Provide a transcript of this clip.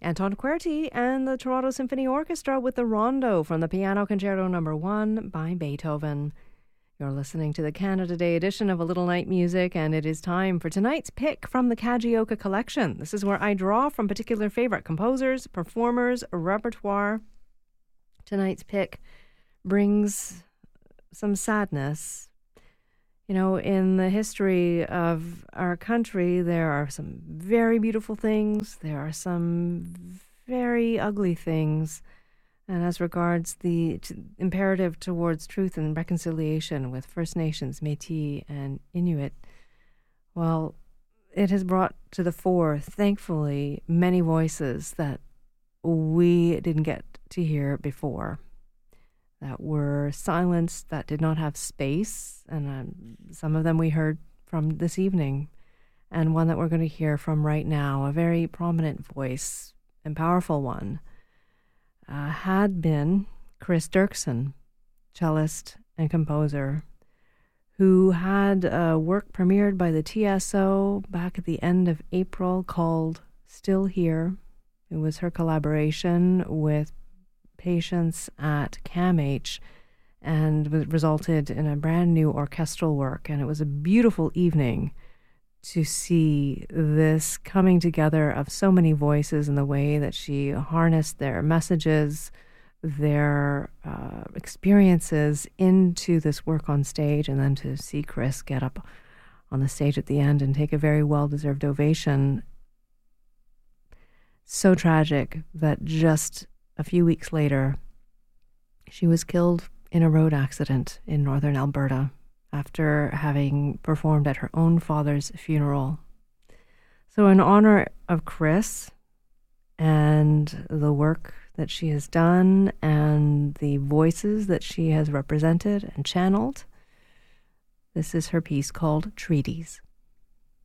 Anton Querti and the Toronto Symphony Orchestra with the Rondo from the Piano Concerto No. 1 by Beethoven. You're listening to the Canada Day edition of A Little Night Music, and it is time for tonight's pick from the Kagioka Collection. This is where I draw from particular favorite composers, performers, repertoire. Tonight's pick brings some sadness. You know, in the history of our country, there are some very beautiful things. There are some very ugly things. And as regards the imperative towards truth and reconciliation with First Nations, Métis, and Inuit, well, it has brought to the fore, thankfully, many voices that we didn't get to hear before, that were silenced, that did not have space, and some of them we heard from this evening, and one that we're going to hear from right now, a very prominent voice and powerful one, had been Chris Dirksen, cellist and composer, who had a work premiered by the TSO back at the end of April called Still Here. It was her collaboration with patients at CAMH and resulted in a brand new orchestral work. And it was a beautiful evening to see this coming together of so many voices in the way that she harnessed their messages, their experiences into this work on stage, and then to see Chris get up on the stage at the end and take a very well-deserved ovation. So tragic that just a few weeks later, she was killed in a road accident in northern Alberta after having performed at her own father's funeral. So in honor of Chris and the work that she has done and the voices that she has represented and channeled, this is her piece called Treaties.